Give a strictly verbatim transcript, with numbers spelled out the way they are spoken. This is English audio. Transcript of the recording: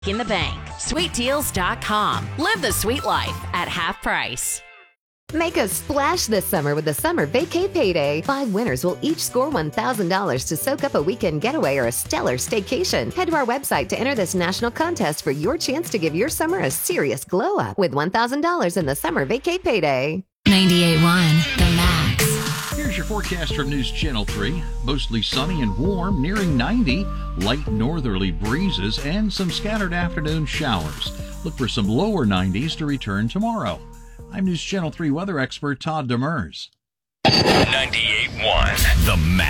in the bank. Sweet deals dot com. Live the sweet life at half price. Make a splash this summer with the Summer Vacay Payday. Five winners will each score one thousand dollars to soak up a weekend getaway or a stellar staycation. Head to our website to enter this national contest for your chance to give your summer a serious glow up with one thousand dollars in the Summer Vacay Payday. ninety-eight point one, The Max. Here's your forecast from News Channel three. Mostly sunny and warm, nearing ninety. Light northerly breezes and some scattered afternoon showers. Look for some lower nineties to return tomorrow. I'm News Channel three weather expert Todd Demers. ninety-eight point one, The Max.